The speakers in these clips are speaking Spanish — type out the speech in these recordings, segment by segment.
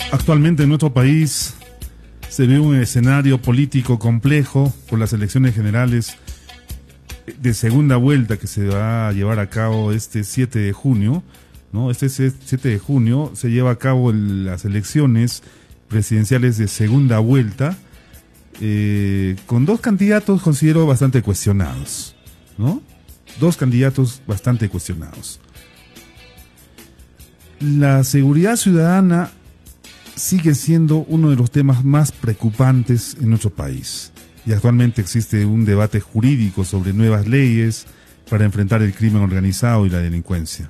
Actualmente en nuestro país se ve un escenario político complejo por las elecciones generales de segunda vuelta que se va a llevar a cabo este 7 de junio, ¿no? Este 7 de junio se lleva a cabo las elecciones presidenciales de segunda vuelta, con dos candidatos considero bastante cuestionados, ¿no? Dos candidatos bastante cuestionados. La seguridad ciudadana sigue siendo uno de los temas más preocupantes en nuestro país. Y actualmente existe un debate jurídico sobre nuevas leyes para enfrentar el crimen organizado y la delincuencia.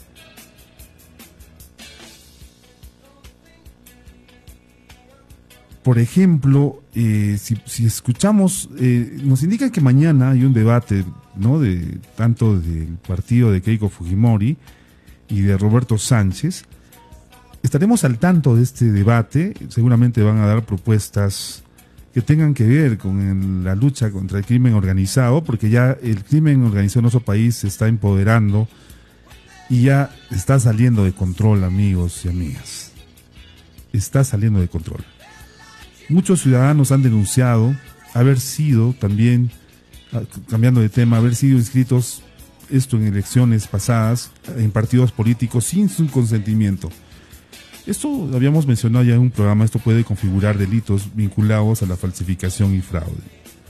Por ejemplo, si escuchamos, nos indica que mañana hay un debate, ¿no?, tanto del partido de Keiko Fujimori y de Roberto Sánchez. Estaremos al tanto de este debate. Seguramente van a dar propuestas que tengan que ver con la lucha contra el crimen organizado, porque ya el crimen organizado en nuestro país se está empoderando y ya está saliendo de control, amigos y amigas. Está saliendo de control. Muchos ciudadanos han denunciado haber sido también, cambiando de tema, haber sido inscritos en elecciones pasadas en partidos políticos sin su consentimiento. Esto lo habíamos mencionado ya en un programa. Esto puede configurar delitos vinculados a la falsificación y fraude.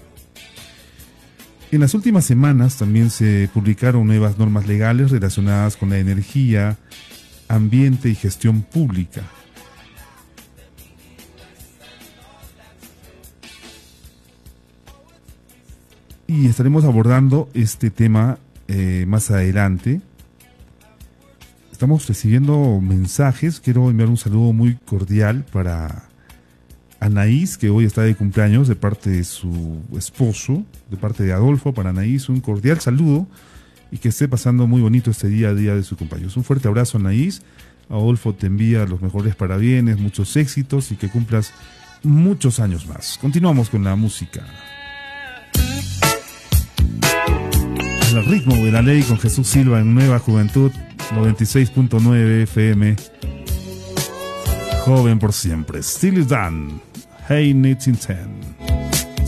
En las últimas semanas también se publicaron nuevas normas legales relacionadas con la energía, ambiente y gestión pública. Y estaremos abordando este tema más adelante. Estamos recibiendo mensajes. Quiero enviar un saludo muy cordial para Anaís, que hoy está de cumpleaños, de parte de su esposo, de parte de Adolfo. Para Anaís, un cordial saludo y que esté pasando muy bonito este día a día de su cumpleaños. Un fuerte abrazo, Anaís. Adolfo te envía los mejores parabienes, muchos éxitos y que cumplas muchos años más. Continuamos con la música. El ritmo de la ley con Jesús Silva en Nueva Juventud 96.9 FM. Joven por siempre. Still is done. Hey, 1910.